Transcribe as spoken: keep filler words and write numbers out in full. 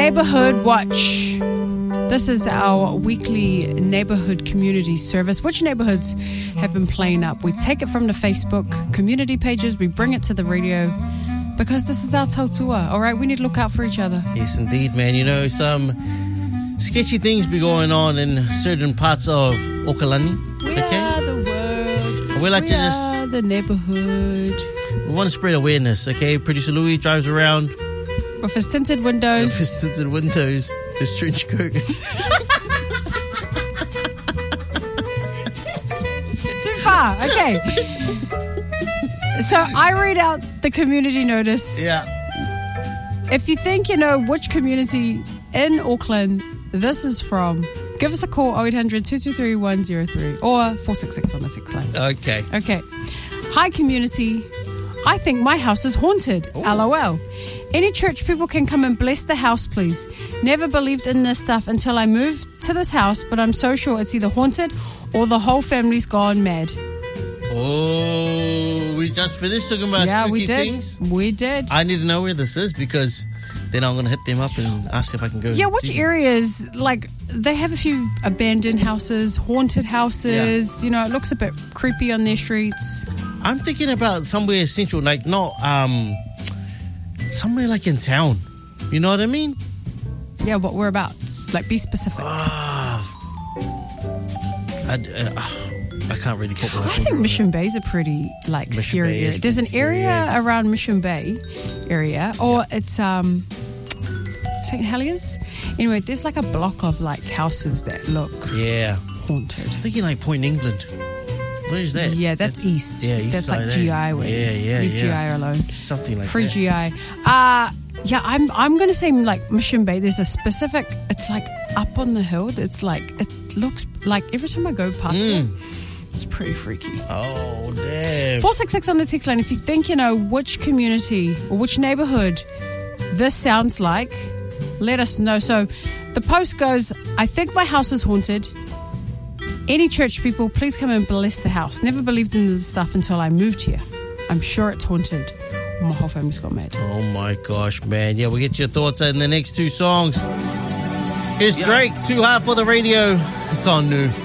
Neighborhood Watch. This is our weekly neighborhood community service. Which neighborhoods have been playing up? We take it from the Facebook community pages, we bring it to the radio, because this is our tautua, all right? We need to look out for each other. Yes, indeed, man. You know, some sketchy things be going on in certain parts of Okalani. We okay? are the world. We like we to just... are the neighborhood. We want to spread awareness, okay? Producer Louis drives around with his tinted windows. With his tinted windows. His trench coat. Too far. Okay. So I read out the community notice. Yeah. If you think you know which community in Auckland this is from, give us a call, oh eight hundred, two two three, one oh three or four six six on the six line. Okay. Okay. Hi, community. I think my house is haunted. Ooh. LOL. Any church people can come and bless the house, please. Never believed in this stuff until I moved to this house, but I'm so sure it's either haunted or the whole family's gone mad. Oh, we just finished talking about yeah, spooky we did. things. We did. I need to know where this is because then I'm going to hit them up and ask if I can go. Yeah, which see areas? Like, they have a few abandoned houses, haunted houses. Yeah. You know, it looks a bit creepy on their streets. I'm thinking about somewhere central, like not um, somewhere like in town. You know what I mean? Yeah, but whereabouts? Like, be specific. Uh, I, uh, I can't really put my I think Mission Bay is a pretty, like, Mission scary Bay area. There's an area yeah. around Mission Bay area, or yeah. it's um, Saint Heliers. Anyway, there's like a block of, like, houses that look yeah haunted. I'm thinking like Point England. Where is that? Yeah, that's, that's east. Yeah, east That's side, like G I ways. Yeah, yeah, Leave yeah. G I alone. Something like Free that. Free G I. Uh, yeah, I'm I'm going to say like Mission Bay. There's a specific, it's like up on the hill. It's like, it looks like every time I go past mm. it, it's pretty freaky. Oh, damn. four six six on the text line. If you think you know which community or which neighborhood this sounds like, let us know. So the post goes, I think my house is haunted. Any church people, please come and bless the house. Never believed in this stuff until I moved here. I'm sure it's haunted. My whole family's got mad. Oh my gosh, man. Yeah, we'll get your thoughts in the next two songs. Here's Drake, Too Hard for the Radio. It's on New.